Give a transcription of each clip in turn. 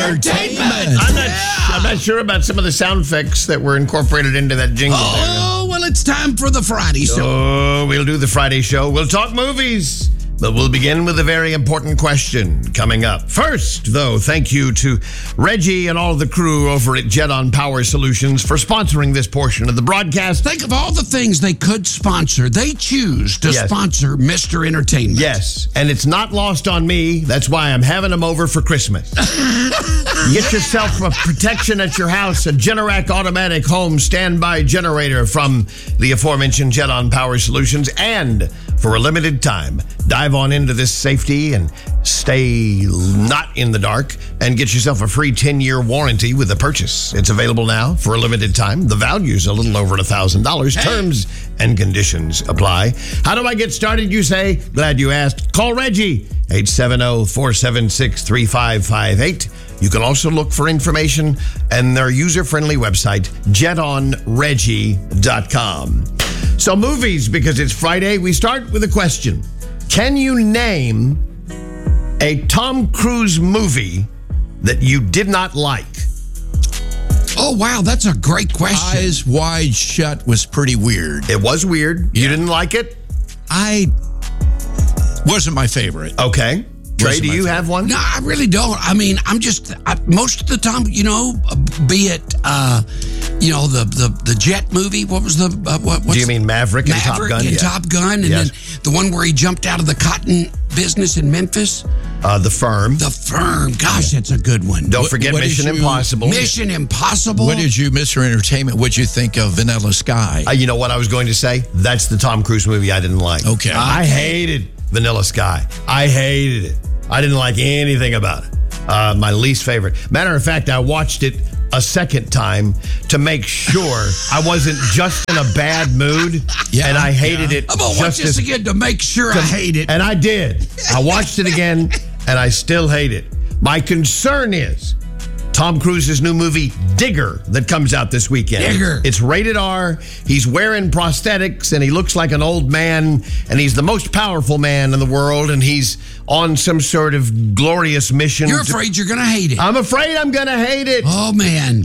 Entertainment. I'm not sure about some of the sound effects that were incorporated into that jingle. Oh, well, it's time for the Friday show. Oh, we'll do the Friday show. We'll talk movies. But we'll begin with a very important question coming up. First, though, thank you to Reggie and all of the crew over at Jet On Power Solutions for sponsoring this portion of the broadcast. Think of all the things they could sponsor. They choose to sponsor Mr. Entertainment. Yes, and it's not lost on me. That's why I'm having them over for Christmas. Get yourself a protection at your house, a Generac automatic home standby generator from the aforementioned Jet On Power Solutions, and for a limited time, dive on into this safety and stay not in the dark and get yourself a free 10-year warranty with the purchase. It's available now for a limited time. The value's a little over $1,000. Terms and conditions apply. How do I get started, you say? Glad you asked. Call Reggie, 870-476-3558. You can also look for information and their user-friendly website, jetonreggie.com. So movies, because it's Friday, we start with a question. Can you name a Tom Cruise movie that you did not like? Oh, wow, that's a great question. Eyes Wide Shut was pretty weird. It was weird. You didn't like it? Wasn't my favorite. Okay. Trey, do you have one? No, I really don't. I mean, most of the time, be it, the Jet movie. What was the, do you mean Maverick and Top Gun? Top Gun. And then the one where he jumped out of the cotton business in Memphis. The Firm. The Firm. Gosh, that's a good one. Don't forget Mission Impossible. Mission Impossible. What did you, Mr. Entertainment, what'd you think of Vanilla Sky? You know what I was going to say? That's the Tom Cruise movie I didn't like. Okay. I hated Vanilla Sky. I hated it. I didn't like anything about it. My least favorite. Matter of fact, I watched it a second time to make sure I wasn't just in a bad mood, and I hated it. I'm going to watch this again to make sure I hate it. And I did. I watched it again, and I still hate it. My concern is Tom Cruise's new movie, Digger, that comes out this weekend. Digger. It's rated R. He's wearing prosthetics, and he looks like an old man, and he's the most powerful man in the world, and he's on some sort of glorious mission. You're afraid you're going to hate it. I'm afraid I'm going to hate it. Oh, man.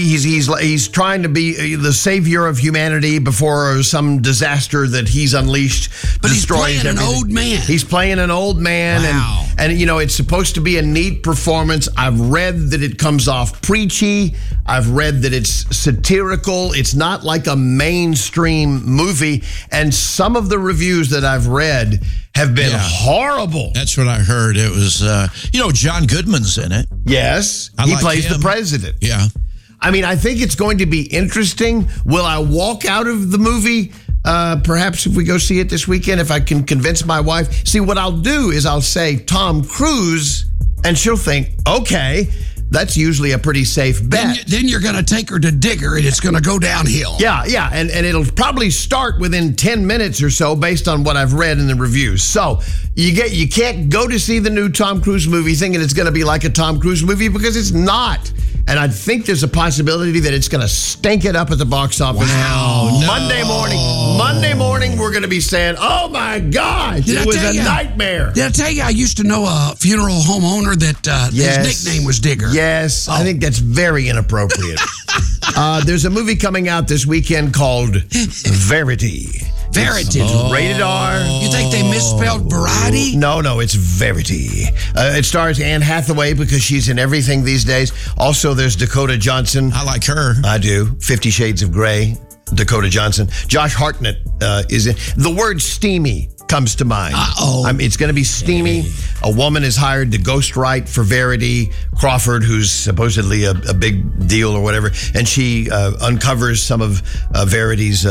He's trying to be the savior of humanity before some disaster that he's unleashed but destroys he's playing everything. An old man. He's playing an old man. Wow. And it's supposed to be a neat performance. I've read that it comes off preachy. I've read that it's satirical. It's not like a mainstream movie. And some of the reviews that I've read have been horrible. That's what I heard. It was, John Goodman's in it. Yes. He plays the president. Yeah. I mean, I think it's going to be interesting. Will I walk out of the movie? Perhaps if we go see it this weekend, if I can convince my wife. See, what I'll do is I'll say Tom Cruise, and she'll think, okay, that's usually a pretty safe bet. Then you're going to take her to Digger, and it's going to go downhill. Yeah, and it'll probably start within 10 minutes or so based on what I've read in the reviews. So you can't go to see the new Tom Cruise movie thinking it's going to be like a Tom Cruise movie, because it's not. And I think there's a possibility that it's going to stink it up at the box office. Wow. No. Monday morning, we're going to be saying, oh, my gosh, it was a nightmare. Did I tell you I used to know a funeral home owner that his nickname was Digger? Yes, I think that's very inappropriate. There's a movie coming out this weekend called Verity. Verity. Rated R. You think they misspelled variety? No, it's Verity. It stars Anne Hathaway because she's in everything these days. Also, there's Dakota Johnson. I like her. I do. 50 Shades of Grey. Dakota Johnson. Josh Hartnett is in. The word steamy comes to mind. It's going to be steamy. A woman is hired to ghostwrite for Verity Crawford, who's supposedly a big deal or whatever, and she uncovers some of Verity's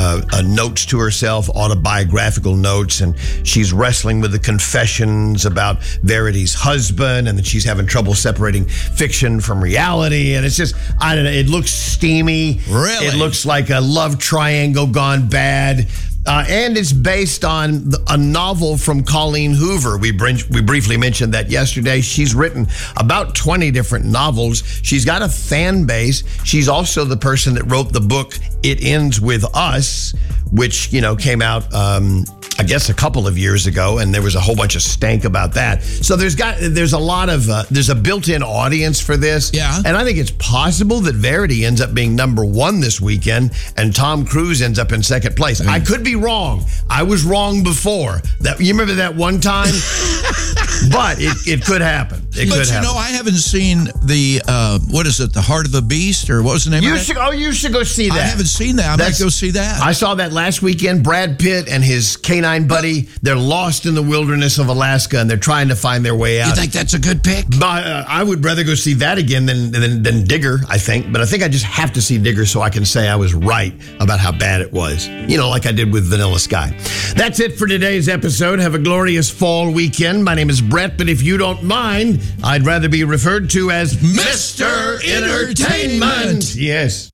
notes to herself, autobiographical notes, and she's wrestling with the confessions about Verity's husband, and that she's having trouble separating fiction from reality, and it's just, I don't know, it looks steamy. Really? It looks like a love triangle gone bad. And it's based on a novel from Colleen Hoover. We briefly mentioned that yesterday. She's written about 20 different novels. She's got a fan base. She's also the person that wrote the book It Ends With Us, which, came out, I guess, a couple of years ago, and there was a whole bunch of stank about that. So there's a lot of there's a built-in audience for this. Yeah. And I think it's possible that Verity ends up being number one this weekend, and Tom Cruise ends up in second place. I could be wrong. I was wrong before. You remember that one time? But it could happen. It could happen. I haven't seen the what is it? The Heart of the Beast, or what was the name of it? You should go see that. I haven't seen that. I might go see that. I saw that last weekend. Brad Pitt and his canine buddy, they're lost in the wilderness of Alaska, and they're trying to find their way out. You think that's a good pick? I would rather go see that again than Digger, I think. But I think I just have to see Digger so I can say I was right about how bad it was. Like I did with Vanilla Sky. That's it for today's episode. Have a glorious fall weekend. My name is Brett, but if you don't mind, I'd rather be referred to as Mr. Entertainment. Yes.